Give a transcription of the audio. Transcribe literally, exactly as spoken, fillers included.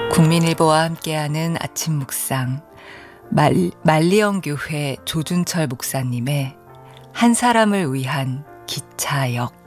국민일보와 함께하는 아침 묵상, 말, 말리언교회 조준철 목사님의 한 사람을 위한 기차역.